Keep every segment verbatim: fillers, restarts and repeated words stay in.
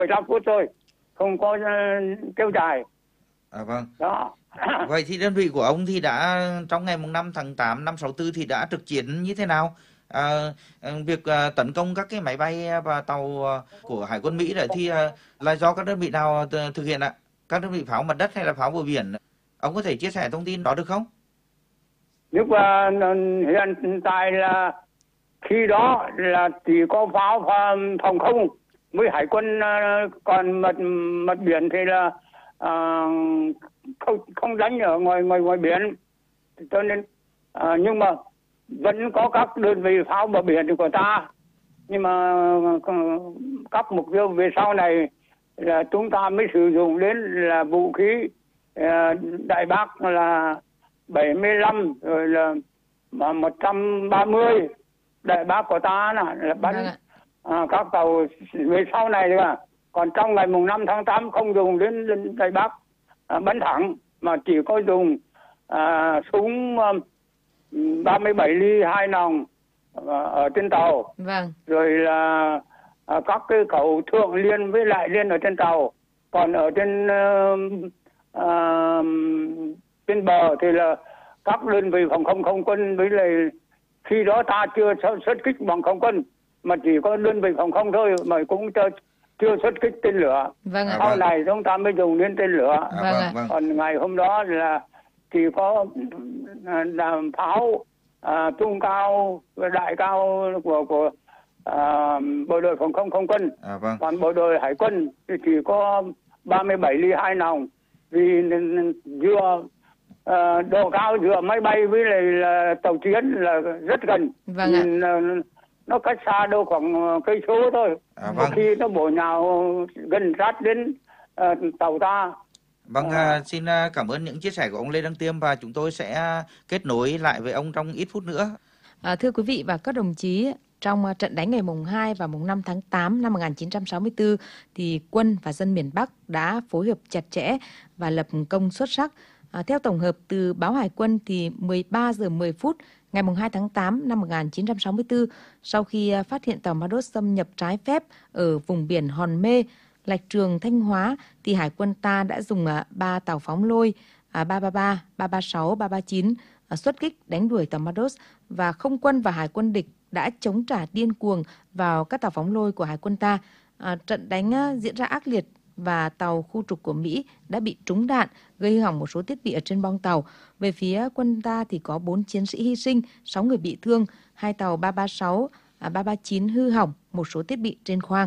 mười lăm phút thôi, không có uh, kéo dài. À vâng. Đó. Vậy thì đơn vị của ông thì đã trong ngày năm tháng tám năm sáu tư thì đã trực chiến như thế nào? À, việc à, tấn công các cái máy bay và tàu à, của Hải quân Mỹ đấy thì à, là do các đơn vị nào thực hiện ạ? Các đơn vị pháo mặt đất hay là pháo bờ biển? Ông có thể chia sẻ thông tin đó được không? Nhưng mà hiện tại là khi đó là chỉ có pháo phòng không với hải quân, còn mặt mặt biển thì là uh, không không đánh ở ngoài ngoài ngoài biển, cho nên uh, nhưng mà vẫn có các đơn vị pháo bờ biển của ta, nhưng mà các mục tiêu về sau này là chúng ta mới sử dụng đến là vũ khí uh, Đại Bác là bảy mươi lăm rồi là một trăm ba mươi Đại Bác của ta là, là bắn à, các tàu về sau này nữa. Còn trong ngày mùng năm tháng tám không dùng đến, đến Đại Bác à, bắn thẳng, mà chỉ có dùng à, súng um, ba mươi bảy ly hai nòng à, ở trên tàu. Vâng. Rồi là à, các cái khẩu thượng liên với lại liên ở trên tàu. Còn ở trên uh, uh, trên bờ thì là các đơn vị phòng không không quân, với lại khi đó ta chưa xuất kích bằng không quân mà chỉ có đơn vị phòng không thôi, mà cũng chưa, chưa xuất kích tên lửa. Vâng ạ. Sau vâng. này chúng ta mới dùng đến tên lửa. À, Vâng vâng, ạ. vâng. Còn ngày hôm đó là chỉ có là pháo à, trung cao, đại cao của của à, bộ đội phòng không không quân. À, vâng. Còn bộ đội hải quân thì chỉ có ba mươi bảy ly hai nòng, vì vừa uh, độ cao giữa máy bay với lại là tàu chiến là rất gần. Vâng ạ. Nhìn, uh, nó cách xa đâu khoảng cây số thôi. À, Có vâng. khi nó bổ nhào gần sát đến uh, tàu ta. Vâng, à, xin cảm ơn những chia sẻ của ông Lê Đăng Tiêm, và chúng tôi sẽ kết nối lại với ông trong ít phút nữa. À, thưa quý vị và các đồng chí, trong trận đánh ngày mùng hai và mùng năm tháng tám năm một nghìn chín trăm sáu mươi tư thì quân và dân miền Bắc đã phối hợp chặt chẽ và lập công xuất sắc. À, theo tổng hợp từ báo Hải quân thì mười ba giờ mười phút ngày mùng hai tháng tám năm một nghìn chín trăm sáu mươi tư, sau khi phát hiện tàu Ma-đốt xâm nhập trái phép ở vùng biển Hòn Mê, Lạch Trường, Thanh Hóa, thì Hải quân ta đã dùng ba tàu phóng lôi ba ba ba, ba ba sáu, ba ba chín xuất kích đánh đuổi tàu Ma-đốt, và không quân và hải quân địch đã chống trả điên cuồng vào các tàu phóng lôi của hải quân ta. À, trận đánh diễn ra ác liệt và tàu khu trục của Mỹ đã bị trúng đạn, gây hư hỏng một số thiết bị ở trên bong tàu. Về phía quân ta thì có bốn chiến sĩ hy sinh, sáu người bị thương, hai tàu ba ba sáu, ba ba chín hư hỏng một số thiết bị trên khoang.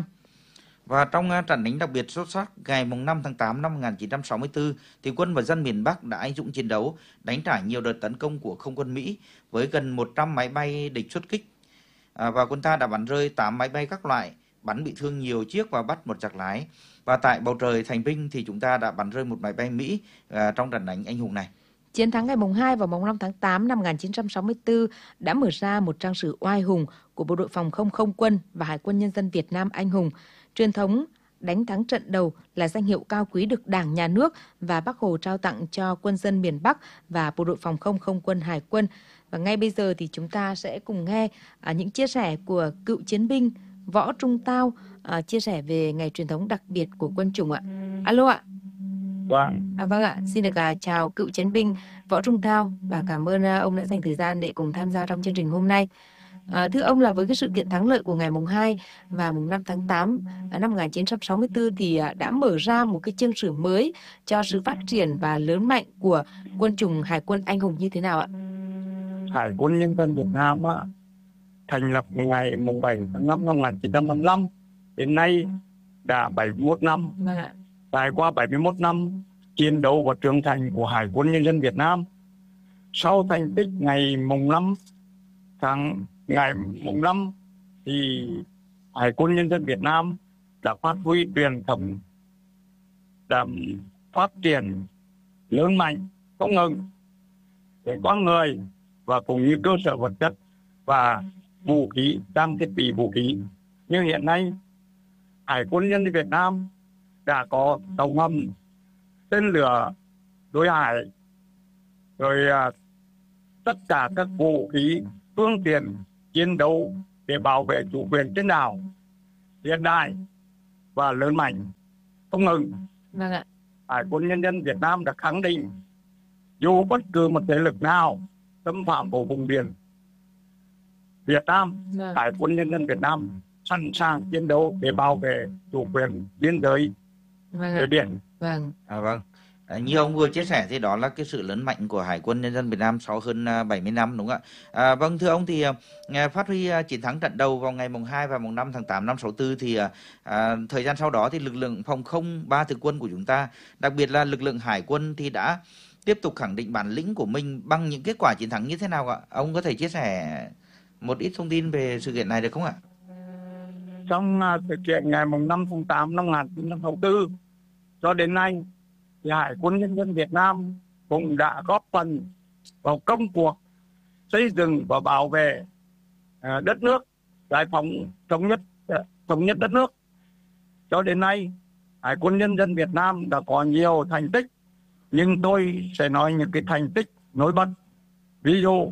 Và trong trận đánh đặc biệt xuất sắc ngày năm tháng tám năm một nghìn chín trăm sáu mươi tư, thì quân và dân miền Bắc đã anh dũng chiến đấu, đánh trả nhiều đợt tấn công của không quân Mỹ với gần một trăm máy bay địch xuất kích. À, và quân ta đã bắn rơi tám máy bay các loại, bắn bị thương nhiều chiếc và bắt một giặc lái. Và tại bầu trời Thành Vinh thì chúng ta đã bắn rơi một máy bay Mỹ à, trong trận đánh anh hùng này. Chiến thắng ngày mùng hai và mùng năm tháng tám năm một nghìn chín trăm sáu mươi tư đã mở ra một trang sử oai hùng của Bộ đội Phòng không Không quân và Hải quân Nhân dân Việt Nam anh hùng. Truyền thống đánh thắng trận đầu là danh hiệu cao quý được Đảng, Nhà nước và Bác Hồ trao tặng cho quân dân miền Bắc và Bộ đội Phòng không Không quân Hải quân. Và ngay bây giờ thì chúng ta sẽ cùng nghe à, những chia sẻ của cựu chiến binh Võ Trung Tao à, chia sẻ về ngày truyền thống đặc biệt của quân chủng ạ. Alo ạ. Vâng. À, vâng ạ, xin được à, chào cựu chiến binh Võ Trung Tao và cảm ơn à, ông đã dành thời gian để cùng tham gia trong chương trình hôm nay. À, thưa ông, là với cái sự kiện thắng lợi của ngày mùng hai và mùng năm tháng tám năm một nghìn chín trăm sáu mươi tư thì à, đã mở ra một cái chương sử mới cho sự phát triển và lớn mạnh của quân chủng Hải quân anh hùng như thế nào ạ? Hải quân Nhân dân Việt Nam á, thành lập ngày mùng bảy tháng năm năm một nghìn chín trăm năm mươi lăm, đến nay đã bảy mươi mốt năm. Vâng ạ. Trải qua bảy mươi mốt năm chiến đấu và trưởng thành của Hải quân Nhân dân Việt Nam, sau thành tích ngày mùng năm tháng ngày mùng năm thì Hải quân Nhân dân Việt Nam đã phát huy truyền thống, đã phát triển lớn mạnh không ngừng về con người và cũng như cơ sở vật chất và vũ khí, trang thiết bị vũ khí. Nhưng hiện nay Hải quân Nhân dân Việt Nam đã có tàu ngầm, tên lửa đối hải, rồi à, tất cả các vũ khí, phương tiện chiến đấu để bảo vệ chủ quyền trên đảo hiện đại. và lớn mạnh không ngừng. Vâng ạ. Hải quân Nhân dân Việt Nam đã khẳng định dù bất cứ một thế lực nào xâm phạm vào vùng biển Việt Nam, Vâng. Hải quân Nhân dân Việt Nam sẵn sàng chiến đấu để bảo vệ chủ quyền biên giới Vâng trên ạ. biển. Vâng. À, vâng. À, như ông vừa chia sẻ thì đó là cái sự lớn mạnh của Hải quân Nhân dân Việt Nam sau hơn à, bảy mươi năm, đúng không ạ? À, vâng, thưa ông thì à, phát huy à, chiến thắng trận đầu vào ngày mùng hai và mùng năm tháng tám năm sáu tư thì à, à, thời gian sau đó thì lực lượng phòng không ba thực quân của chúng ta, đặc biệt là lực lượng Hải quân thì đã tiếp tục khẳng định bản lĩnh của mình bằng những kết quả chiến thắng như thế nào ạ? Ông có thể chia sẻ một ít thông tin về sự kiện này được không ạ? Trong uh, sự kiện ngày mùng năm tháng tám năm một nghìn chín trăm sáu mươi tư cho đến nay, thì Hải quân Nhân dân Việt Nam cũng đã góp phần vào công cuộc xây dựng và bảo vệ uh, đất nước, giải phóng thống nhất uh, thống nhất đất nước. Cho đến nay, Hải quân Nhân dân Việt Nam đã có nhiều thành tích, nhưng tôi sẽ nói những cái thành tích nổi bật. Ví dụ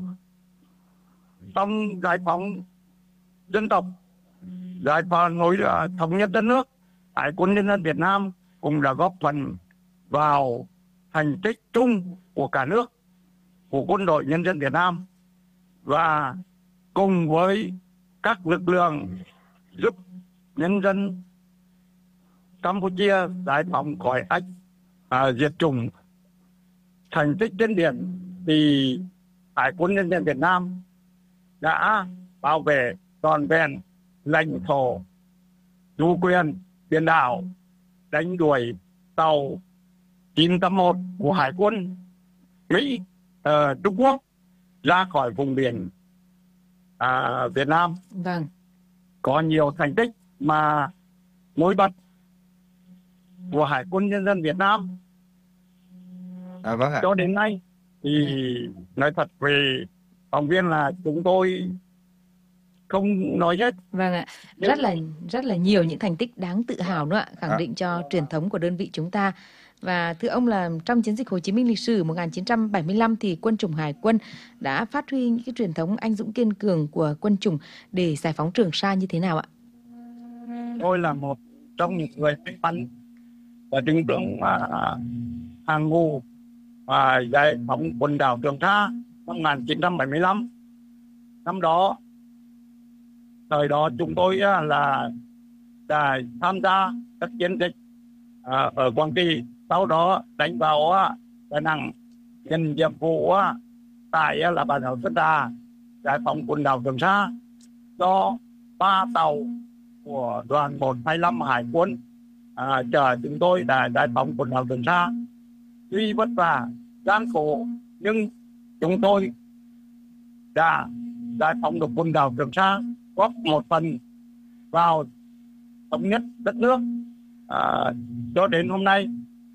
trong giải phóng dân tộc, giải phóng nối thống nhất đất nước, Hải quân Nhân dân Việt Nam cũng đã góp phần vào thành tích chung của cả nước, của quân đội Nhân dân Việt Nam, và cùng với các lực lượng giúp nhân dân Campuchia giải phóng khỏi ách à, diệt chủng. Thành tích trên biển thì Hải quân Nhân dân Việt Nam đã bảo vệ toàn vẹn lãnh thổ, chủ quyền biển đảo, đánh đuổi tàu chín tám một của Hải quân Mỹ, uh, Trung Quốc ra khỏi vùng biển uh, Việt Nam. Vâng. Có nhiều thành tích mà nổi bật của Hải quân Nhân dân Việt Nam. À, vâng ạ. Cho đến nay thì nói thật về phóng viên là chúng tôi không nói hết. Vâng ạ, rất là rất là nhiều những thành tích đáng tự hào nữa ạ, khẳng À. định cho truyền thống của đơn vị chúng ta. Và thưa ông là trong chiến dịch Hồ Chí Minh lịch sử một nghìn chín trăm bảy mươi lăm thì quân chủng Hải quân đã phát huy những cái truyền thống anh dũng kiên cường của quân chủng để giải phóng Trường Sa như thế nào ạ? Tôi là một trong những người may mắn và đứng trong uh, hàng ngũ và uh, giải phóng quần đảo Trường Sa năm một nghìn chín trăm bảy mươi lăm. Năm đó, thời đó chúng tôi uh, là đã tham gia các chiến dịch uh, ở Quảng Trị, sau đó đánh vào uh, Đà Nẵng, nhận nhiệm vụ uh, tại uh, là bản đảo Sơn Trà, giải phóng quần đảo Trường Sa do ba tàu của đoàn một hai lăm Hải quân à, chờ chúng tôi đã giải phóng quần đảo Trường Sa. Tuy vất vả gian khổ nhưng chúng tôi đã giải phóng được quần đảo Trường Sa, góp một phần vào thống nhất đất nước à, cho đến hôm nay.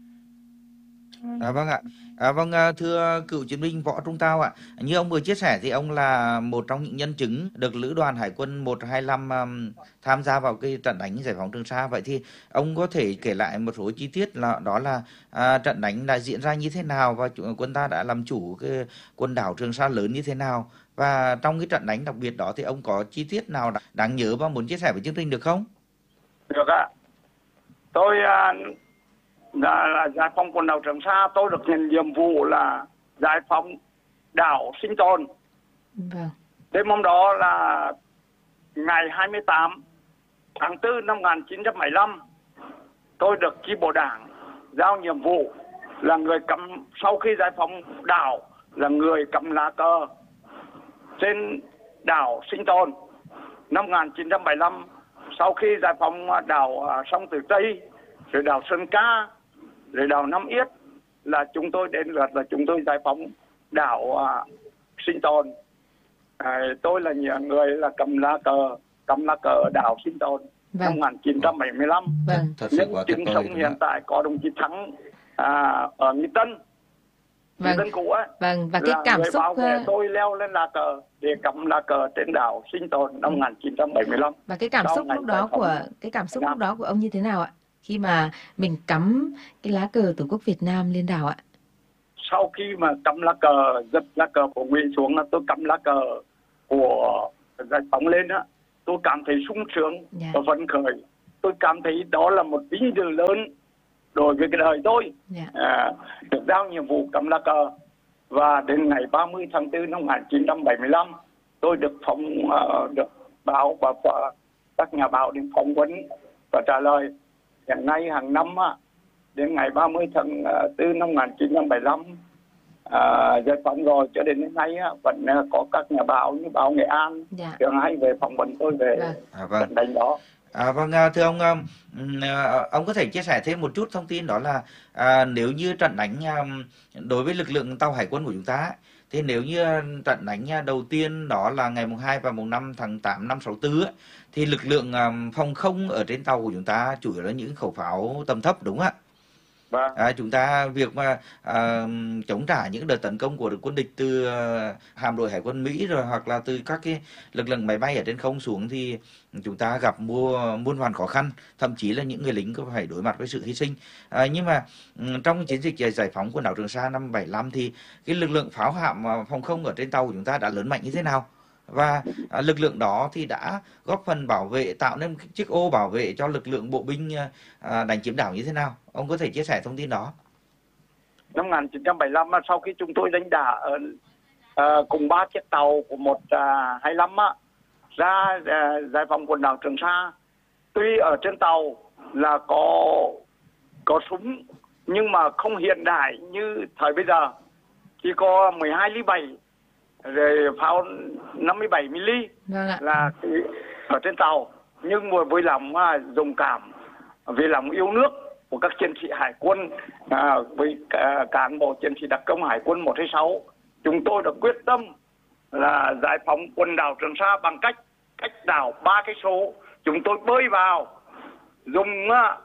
À, vâng ạ. À, vâng, thưa cựu chiến binh Võ Trung Tao ạ, như ông vừa chia sẻ thì ông là một trong những nhân chứng được Lữ đoàn Hải quân một hai lăm um, tham gia vào cái trận đánh giải phóng Trường Sa. Vậy thì ông có thể kể lại một số chi tiết là đó là à, trận đánh đã diễn ra như thế nào và chủ, quân ta đã làm chủ cái quần đảo Trường Sa lớn như thế nào, và trong cái trận đánh đặc biệt đó thì ông có chi tiết nào đáng nhớ và muốn chia sẻ với chương trình được không? Được ạ. Tôi uh... Là, là giải phóng quần đảo Trường Sa, tôi được nhận nhiệm vụ là giải phóng đảo Sinh Tồn. Vâng. Đêm hôm đó là ngày hai mươi tám tháng tư năm một nghìn chín trăm bảy mươi lăm, tôi được chi bộ đảng giao nhiệm vụ là người cầm, sau khi giải phóng đảo, là người cầm lá cờ trên đảo Sinh Tồn. Năm một nghìn chín trăm bảy mươi lăm, sau khi giải phóng đảo Sông Tử Tây, rồi đảo Sơn Ca, rồi đảo Nam Yết, là chúng tôi đến lượt là chúng tôi giải phóng đảo uh, Sinh Tồn. À, tôi là những người là cầm lá cờ cầm lá cờ đảo Sinh Tồn. Vâng. Năm một nghìn chín trăm bảy mươi lăm. Vâng. Nhân chứng sống hiện tại có đồng chí Thắng à, ở Nghi Tân, Vâng. Nghi Tân cũ ấy. Vâng. Và cái là cảm người xúc bảo vệ tôi leo lên lá cờ để cầm lá cờ trên đảo Sinh Tồn năm một nghìn chín trăm bảy mươi lăm. Và cái cảm xúc lúc đó của cái cảm xúc lúc đó của ông như thế nào ạ? Khi mà mình cắm cái lá cờ Tổ quốc Việt Nam lên đảo ạ? Sau khi mà cắm lá cờ, giật lá cờ của Nguyễn xuống, là tôi cắm lá cờ của giải phóng lên á, tôi cảm thấy sung sướng và phấn khởi. tôi cảm thấy đó là một vinh dự lớn đối với cái đời tôi. Yeah. À, được giao nhiệm vụ cầm lá cờ. Và đến ngày ba mươi tháng tư năm một nghìn chín trăm bảy mươi lăm, tôi được phỏng uh, được báo và, và các nhà báo đến phỏng vấn và trả lời. Hiện nay hàng năm uh, đến ngày ba mươi tháng tư năm một nghìn chín trăm bảy mươi lăm uh, giải phóng rồi, cho đến nay uh, vẫn uh, có các nhà báo như báo Nghệ An Yeah. thường hay về phỏng vấn tôi về Vâng. À, vâng. trận đánh đó. À, vâng, à, thưa ông, à, ông có thể chia sẻ thêm một chút thông tin đó là à, nếu như trận đánh à, đối với lực lượng tàu hải quân của chúng ta, thì nếu như trận đánh đầu tiên đó là ngày mùng hai và mùng năm tháng tám năm sáu tư á, thì lực lượng à, phòng không ở trên tàu của chúng ta chủ yếu là những khẩu pháo tầm thấp, đúng không ạ? Vâng. À, chúng ta việc mà à, chống trả những đợt tấn công của quân địch từ à, hạm đội hải quân Mỹ rồi hoặc là từ các cái lực lượng máy bay ở trên không xuống thì chúng ta gặp mua muôn vàn khó khăn, thậm chí là những người lính có phải đối mặt với sự hy sinh. À, nhưng mà trong chiến dịch giải phóng quần đảo Trường Sa năm bảy mươi lăm thì cái lực lượng pháo hạm phòng không ở trên tàu của chúng ta đã lớn mạnh như thế nào? Và à, lực lượng đó thì đã góp phần bảo vệ, tạo nên chiếc ô bảo vệ cho lực lượng bộ binh à, đánh chiếm đảo như thế nào? Ông có thể chia sẻ thông tin đó. Năm một nghìn chín trăm bảy mươi lăm, sau khi chúng tôi đánh đả ở uh, cùng ba chiếc tàu của một uh, hai lăm á, ra uh, giải phóng quần đảo Trường Sa, tuy ở trên tàu là có có súng nhưng mà không hiện đại như thời bây giờ, chỉ có mười hai ly bảy rồi pháo năm mươi bảy mi-li Vâng ạ. là ở trên tàu. Nhưng mà với lòng uh, dùng cảm, vì lòng yêu nước của các chiến sĩ hải quân, à, với cả cán bộ chiến sĩ đặc công hải quân một hai sáu, chúng tôi đã quyết tâm là giải phóng quần đảo Trường Sa bằng cách cách đảo ba cái số. Chúng tôi bơi vào, dùng uh,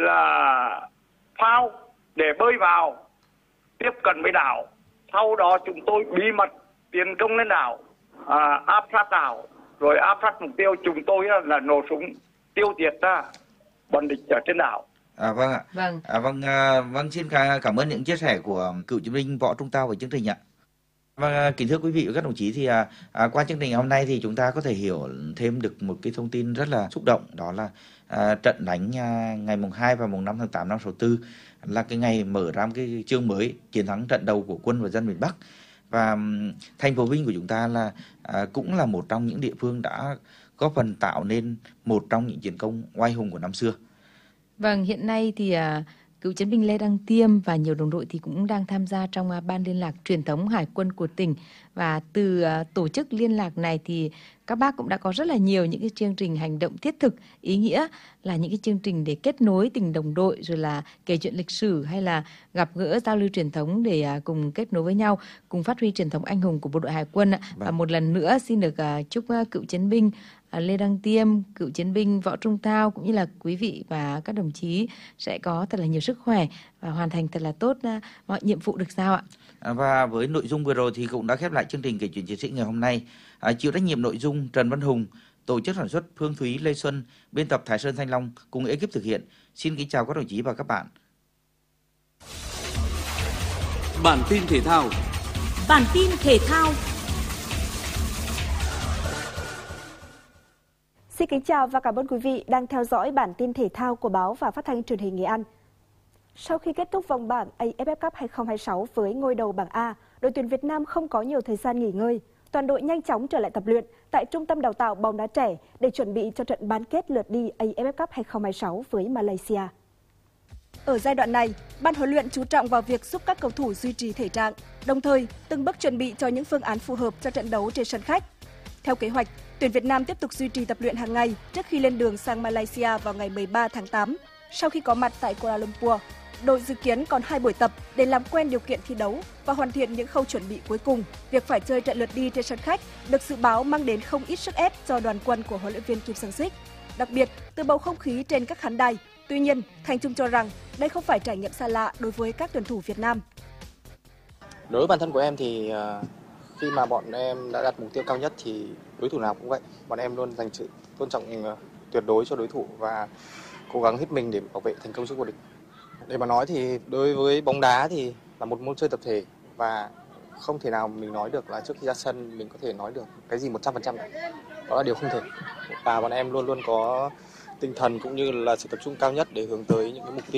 là phao để bơi vào tiếp cận với đảo. Sau đó chúng tôi bí mật tiến công lên đảo, à, áp sát đảo, rồi áp sát mục tiêu. Chúng tôi là nổ súng tiêu diệt ra bọn địch ở trên đảo. À, vâng ạ. Vâng. À, vâng, à, vâng, xin cảm ơn những chia sẻ của cựu chiến binh Võ Trung Tao về chương trình ạ. Vâng, kính thưa quý vị và các đồng chí, thì à, à, qua chương trình hôm nay thì chúng ta có thể hiểu thêm được một cái thông tin rất là xúc động, đó là à, trận đánh à, ngày mùng hai và mùng năm tháng tám năm sáu tư là cái ngày mở ra một cái chương mới, chiến thắng trận đầu của quân và dân miền Bắc. Và um, thành phố Vinh của chúng ta là à, cũng là một trong những địa phương đã góp phần tạo nên một trong những chiến công oai hùng của năm xưa. Vâng, hiện nay thì à, cựu chiến binh Lê Đăng Tiêm và nhiều đồng đội thì cũng đang tham gia trong à, ban liên lạc truyền thống hải quân của tỉnh. Và từ à, tổ chức liên lạc này thì các bác cũng đã có rất là nhiều những cái chương trình hành động thiết thực, ý nghĩa, là những cái chương trình để kết nối tình đồng đội, rồi là kể chuyện lịch sử hay là gặp gỡ giao lưu truyền thống để à, cùng kết nối với nhau, cùng phát huy truyền thống anh hùng của bộ đội hải quân ạ. Và một lần nữa xin được à, chúc à, cựu chiến binh À, Lê Đăng Tiêm, cựu chiến binh Võ Trung Tao cũng như là quý vị và các đồng chí sẽ có thật là nhiều sức khỏe và hoàn thành thật là tốt uh, mọi nhiệm vụ được giao ạ. À, và với nội dung vừa rồi thì cũng đã khép lại chương trình kể chuyện chiến sĩ ngày hôm nay. À, chịu trách nhiệm nội dung Trần Văn Hùng, tổ chức sản xuất Phương Thúy, Lê Xuân, biên tập Thái Sơn, Thanh Long cùng ekip thực hiện. Xin kính chào các đồng chí và các bạn. Bản tin thể thao. Bản tin thể thao. Xin kính chào và cảm ơn quý vị đang theo dõi bản tin thể thao của báo và phát thanh truyền hình Nghệ An. Sau khi kết thúc vòng bảng a ép ép Cup hai không hai sáu với ngôi đầu bảng A, đội tuyển Việt Nam không có nhiều thời gian nghỉ ngơi. Toàn đội nhanh chóng trở lại tập luyện tại Trung tâm Đào tạo bóng đá trẻ để chuẩn bị cho trận bán kết lượt đi a ép ép Cup hai không hai sáu với Malaysia. Ở giai đoạn này, ban huấn luyện chú trọng vào việc giúp các cầu thủ duy trì thể trạng, đồng thời từng bước chuẩn bị cho những phương án phù hợp cho trận đấu trên sân khách. Theo kế hoạch, tuyển Việt Nam tiếp tục duy trì tập luyện hàng ngày trước khi lên đường sang Malaysia vào ngày mười ba tháng tám. Sau khi có mặt tại Kuala Lumpur, đội dự kiến còn hai buổi tập để làm quen điều kiện thi đấu và hoàn thiện những khâu chuẩn bị cuối cùng. Việc phải chơi trận lượt đi trên sân khách được dự báo mang đến không ít sức ép cho đoàn quân của huấn luyện viên Kim Sang-sik, đặc biệt từ bầu không khí trên các khán đài. Tuy nhiên, Thành Trung cho rằng đây không phải trải nghiệm xa lạ đối với các tuyển thủ Việt Nam. Đối với bản thân của em thì khi mà bọn em đã đặt mục tiêu cao nhất thì đối thủ nào cũng vậy. Bọn em luôn dành sự tôn trọng tuyệt đối cho đối thủ và cố gắng hết mình để bảo vệ thành công trước vô địch. Để mà nói thì đối với bóng đá thì là một môn chơi tập thể và không thể nào mình nói được là trước khi ra sân mình có thể nói được cái gì một trăm phần trăm. Đó là điều không thể. Và bọn em luôn luôn có tinh thần cũng như là sự tập trung cao nhất để hướng tới những cái mục tiêu